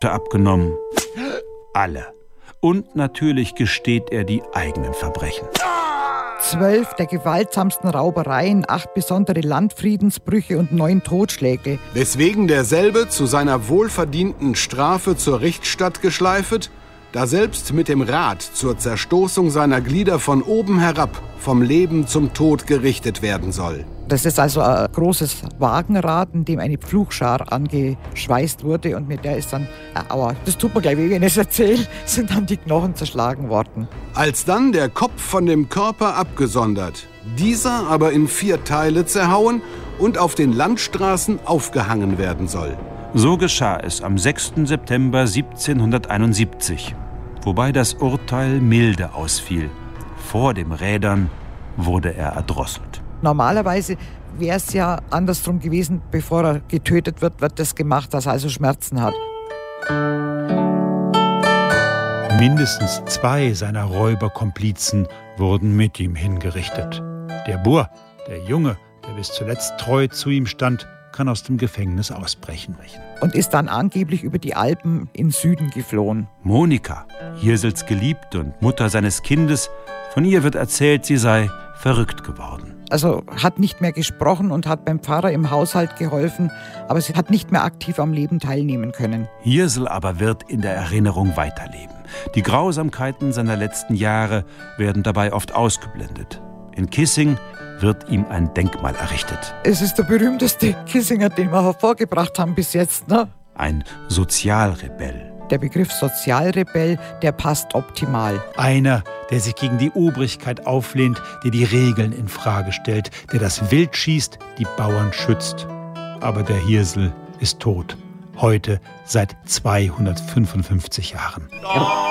abgenommen. Alle. Und natürlich gesteht er die eigenen Verbrechen. 12 der gewaltsamsten Raubereien, 8 besondere Landfriedensbrüche und 9 Totschläge. Weswegen derselbe zu seiner wohlverdienten Strafe zur Richtstatt geschleifet, daselbst mit dem Rad zur Zerstoßung seiner Glieder von oben herab vom Leben zum Tod gerichtet werden soll. Das ist also ein großes Wagenrad, in dem eine Pflugschar angeschweißt wurde und mit der ist dann, aua, das tut mir gleich weh, wenn ich es erzähle, sind dann die Knochen zerschlagen worden. Als dann der Kopf von dem Körper abgesondert, dieser aber in 4 Teile zerhauen und auf den Landstraßen aufgehangen werden soll. So geschah es am 6. September 1771, wobei das Urteil milde ausfiel. Vor dem Rädern wurde er erdrosselt. Normalerweise wäre es ja andersrum gewesen, bevor er getötet wird das gemacht, dass er also Schmerzen hat. Mindestens 2 seiner Räuberkomplizen wurden mit ihm hingerichtet. Der Bur, der Junge, der bis zuletzt treu zu ihm stand, kann aus dem Gefängnis ausbrechen. Und ist dann angeblich über die Alpen in Süden geflohen. Monika, Hirsels Geliebte und Mutter seines Kindes, von ihr wird erzählt, sie sei verrückt geworden. Also hat nicht mehr gesprochen und hat beim Pfarrer im Haushalt geholfen, aber sie hat nicht mehr aktiv am Leben teilnehmen können. Hirsel aber wird in der Erinnerung weiterleben. Die Grausamkeiten seiner letzten Jahre werden dabei oft ausgeblendet. In Kissing wird ihm ein Denkmal errichtet. Es ist der berühmteste Kissinger, den wir hervorgebracht haben bis jetzt, ne? Ein Sozialrebell. Der Begriff Sozialrebell, der passt optimal. Einer, der sich gegen die Obrigkeit auflehnt, der die Regeln in Frage stellt, der das Wild schießt, die Bauern schützt. Aber der Hirsel ist tot. Heute seit 255 Jahren.